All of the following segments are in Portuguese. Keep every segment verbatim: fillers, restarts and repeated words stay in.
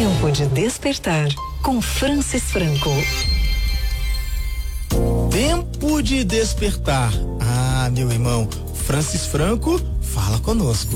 Tempo de despertar com Francis Franco. Tempo de despertar. Ah, meu irmão, Francis Franco, fala conosco.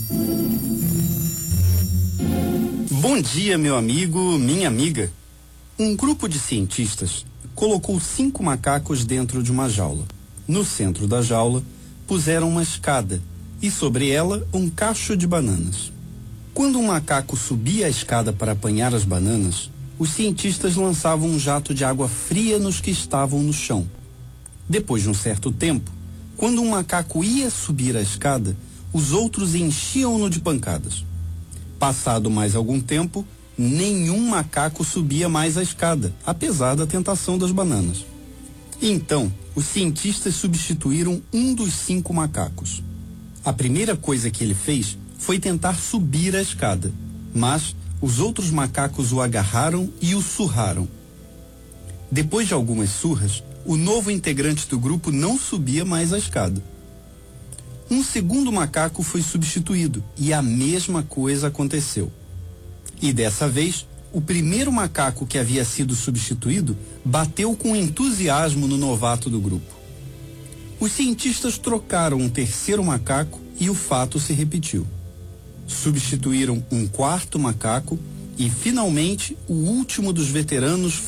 Bom dia, meu amigo, minha amiga. Um grupo de cientistas colocou cinco macacos dentro de uma jaula. No centro da jaula, puseram uma escada e sobre ela um cacho de bananas. Quando um macaco subia a escada para apanhar as bananas, os cientistas lançavam um jato de água fria nos que estavam no chão. Depois de um certo tempo, quando um macaco ia subir a escada, os outros enchiam-no de pancadas. Passado mais algum tempo, nenhum macaco subia mais a escada, apesar da tentação das bananas. Então, os cientistas substituíram um dos cinco macacos. A primeira coisa que ele fez foi tentar subir a escada, mas os outros macacos o agarraram e o surraram. Depois de algumas surras, o novo integrante do grupo não subia mais a escada. Um segundo macaco foi substituído e a mesma coisa aconteceu. E dessa vez, o primeiro macaco que havia sido substituído bateu com entusiasmo no novato do grupo. Os cientistas trocaram um terceiro macaco e o fato se repetiu. Substituíram um quarto macaco e, finalmente, o último dos veteranos